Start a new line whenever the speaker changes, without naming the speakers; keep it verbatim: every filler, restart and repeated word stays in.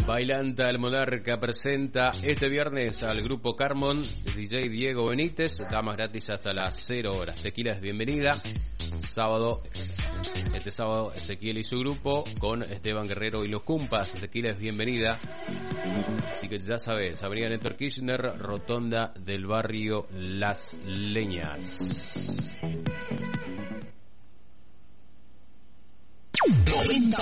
Bailanta el Monarca presenta este viernes al grupo Carmon, D J Diego Benítez, damas gratis hasta las cero horas. Tequila es bienvenida. Sábado, este sábado Ezequiel y su grupo con Esteban Guerrero y los Cumpas. Tequila es bienvenida. Así que ya sabes, Avenida Néstor Kirchner, Rotonda del barrio Las Leñas.